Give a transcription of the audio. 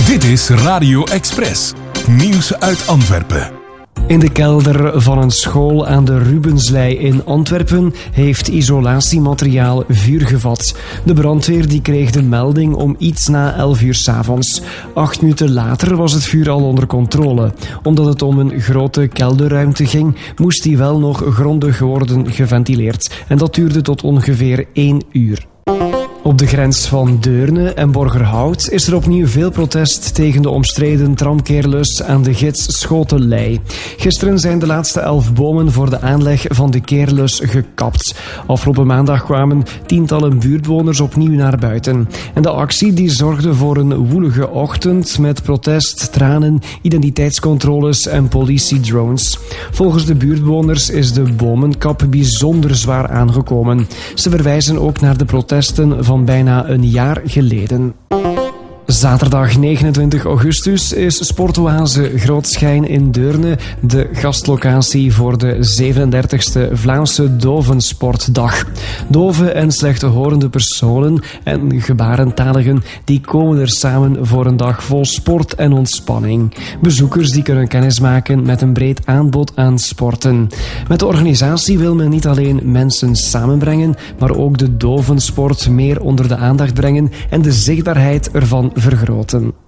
Dit is Radio Express. Nieuws uit Antwerpen. In de kelder van een school aan de Rubenslei in Antwerpen heeft isolatiemateriaal vuur gevat. De brandweer die kreeg de melding om iets na 11 uur 's avonds. 8 minuten later was het vuur al onder controle. Omdat het om een grote kelderruimte ging, moest die wel nog grondig worden geventileerd. En dat duurde tot ongeveer 1 uur. Op de grens van Deurne en Borgerhout is er opnieuw veel protest tegen de omstreden tramkeerlus aan de gids Schotenlei. Gisteren zijn de laatste 11 bomen voor de aanleg van de keerlus gekapt. Afgelopen maandag kwamen tientallen buurtbewoners opnieuw naar buiten. En de actie die zorgde voor een woelige ochtend met protest, tranen, identiteitscontroles en politiedrones. Volgens de buurtbewoners is de bomenkap bijzonder zwaar aangekomen. Ze verwijzen ook naar de protesten van bijna een jaar geleden. Zaterdag 29 augustus is Sportoase Grootschijn in Deurne de gastlocatie voor de 37e Vlaamse Dovensportdag. Dove en slechthorende personen en gebarentaligen die komen er samen voor een dag vol sport en ontspanning. Bezoekers die kunnen kennismaken met een breed aanbod aan sporten. Met de organisatie wil men niet alleen mensen samenbrengen, maar ook de dovensport meer onder de aandacht brengen en de zichtbaarheid ervan vergroten.